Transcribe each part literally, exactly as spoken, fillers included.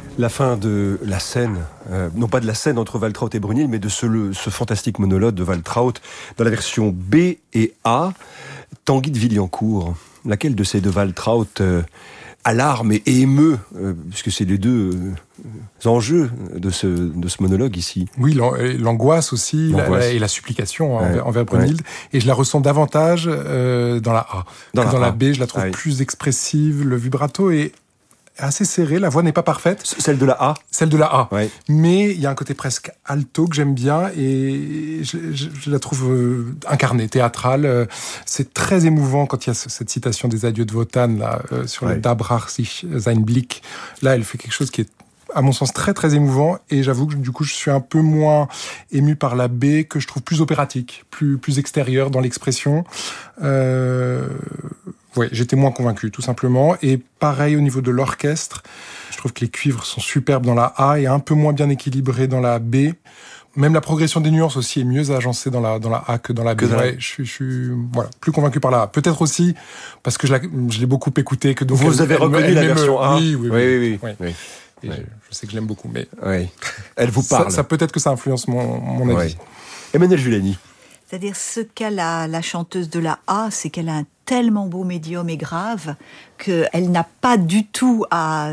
La fin de la scène, euh, non pas de la scène entre Waltraud et Brunhilde, mais de ce, le, ce fantastique monologue de Waltraud dans la version B et A. Tanguy de Villancourt, laquelle de ces deux Waltraud euh, alarme et émeut, euh, puisque c'est les deux euh, enjeux de ce, de ce monologue ici. Oui, l'angoisse aussi, l'angoisse. La, et la supplication ouais, envers, envers Brunhilde. Ouais. Et je la ressens davantage euh, dans la A. Dans, la, dans la B, je la trouve ouais. plus expressive, le vibrato est assez serré, la voix n'est pas parfaite. Celle de la A Celle de la A. Ouais. Mais il y a un côté presque alto que j'aime bien et je, je, je la trouve euh, incarnée, théâtrale. C'est très émouvant quand il y a cette citation des adieux de Wotan là, euh, sur ouais. le Da brach sich sein Blick. Là, elle fait quelque chose qui est, à mon sens, très très émouvant et j'avoue que du coup, je suis un peu moins ému par la B que je trouve plus opératique, plus, plus extérieure dans l'expression. Euh... Ouais, j'étais moins convaincu, tout simplement. Et pareil au niveau de l'orchestre, je trouve que les cuivres sont superbes dans la A et un peu moins bien équilibrés dans la B. Même la progression des nuances aussi est mieux agencée dans la dans la A que dans la B. Ouais, je suis je suis voilà plus convaincu par la A. Peut-être aussi parce que je, la, je l'ai beaucoup écouté que donc vous elle, avez elle, reconnu elle, la elle version A. Oui, oui, oui. oui, oui, oui. oui. Et oui. Je, je sais que je l'aime beaucoup, mais oui. Elle vous parle. Ça, ça peut-être que ça influence mon mon avis. Oui. Emmanuelle Julani. C'est-à-dire ce qu'a la, la chanteuse de la A, c'est qu'elle a un tellement beau médium et grave qu'elle n'a pas du tout à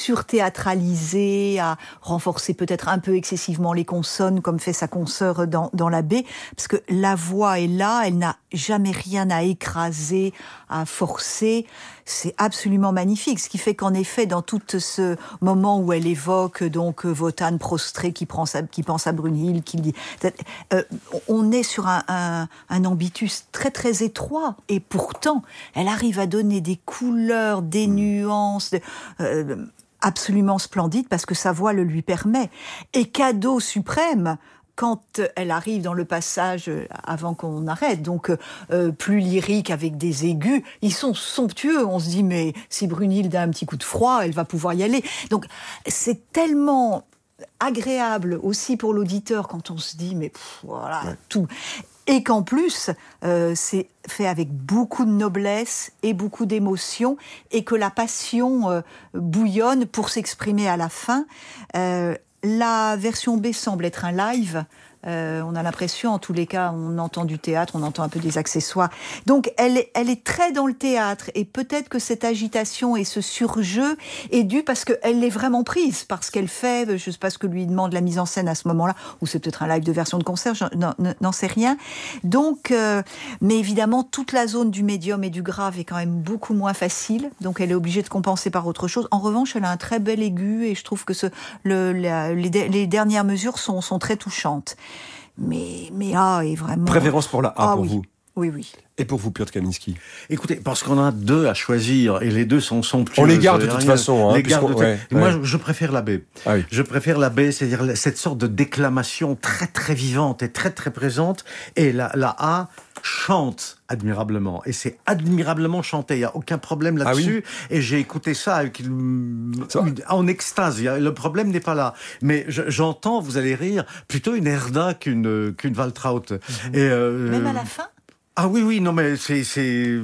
surthéâtraliser, à renforcer peut-être un peu excessivement les consonnes comme fait sa consoeur dans, dans la B, parce que la voix est là, elle n'a jamais rien à écraser, à forcer. C'est absolument magnifique, ce qui fait qu'en effet, dans tout ce moment où elle évoque donc Wotan prostré qui, prend sa, qui pense à Brunhilde, qui dit, euh, on est sur un, un, un ambitus très très étroit, et pourtant, elle arrive à donner des couleurs, des nuances, euh, absolument splendides parce que sa voix le lui permet. Et cadeau suprême, quand elle arrive dans le passage avant qu'on arrête, donc euh, plus lyrique avec des aigus, ils sont somptueux. On se dit mais si Brunhilde a un petit coup de froid, elle va pouvoir y aller. Donc c'est tellement agréable aussi pour l'auditeur quand on se dit mais pff, voilà ouais. tout. Et qu'en plus, euh, c'est fait avec beaucoup de noblesse et beaucoup d'émotion, et que la passion euh, bouillonne pour s'exprimer à la fin. Euh, la version B semble être un live. Euh, on a l'impression, en tous les cas, on entend du théâtre, on entend un peu des accessoires. Donc, elle est, elle est très dans le théâtre. Et peut-être que cette agitation et ce surjeu est dû parce qu'elle l'est vraiment prise, parce qu'elle fait, je ne sais pas ce que lui demande la mise en scène à ce moment-là, ou c'est peut-être un live de version de concert, je n'en sais rien. Donc, euh, mais évidemment, toute la zone du médium et du grave est quand même beaucoup moins facile. Donc, elle est obligée de compenser par autre chose. En revanche, elle a un très bel aigu et je trouve que ce, le, la, les, les dernières mesures sont, sont très touchantes. Mais, mais A est vraiment... Préférence pour la A ah, pour oui. vous. Oui, oui. Et pour vous, Piotr Kaminski? Écoutez, parce qu'on a deux à choisir, et les deux sont somptueux. On les garde de toute rien, façon. Hein, les garde de ouais, ouais. Moi, je, je préfère la B. Ah oui. Je préfère la B, c'est-à-dire cette sorte de déclamation très, très vivante et très, très présente. Et la, la A chante admirablement. Et c'est admirablement chanté. Il n'y a aucun problème là-dessus. Ah oui. Et j'ai écouté ça avec une, une, en extase. Le problème n'est pas là. Mais je, j'entends, vous allez rire, plutôt une Herda qu'une, qu'une Waltraud. Mm-hmm. Et euh, Même à la fin? Ah oui, oui, non, mais c'est... c'est...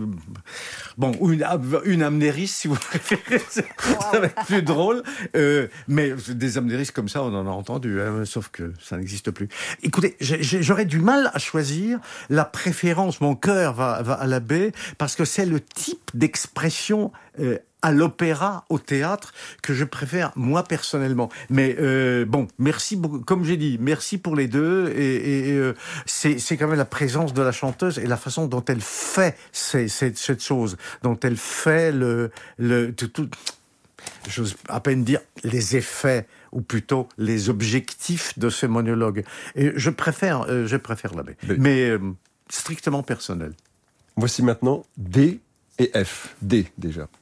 Bon, une, une Amnéris, si vous préférez, ça va être plus drôle. Euh, mais des Amnéris comme ça, on en a entendu, hein, sauf que ça n'existe plus. Écoutez, j'ai, j'aurais du mal à choisir la préférence. Mon cœur va, va à la B, parce que c'est le type d'expression... Euh, à l'opéra, au théâtre, que je préfère, moi, personnellement. Mais euh, bon, merci, beaucoup, comme j'ai dit, merci pour les deux. Et, et euh, c'est, c'est quand même la présence de la chanteuse et la façon dont elle fait ces, ces, cette chose, dont elle fait le... le tout, tout, j'ose à peine dire les effets, ou plutôt les objectifs de ce monologue. Et je préfère, euh, je préfère la B. B. Mais euh, strictement personnel. Voici maintenant D et F. D, déjà.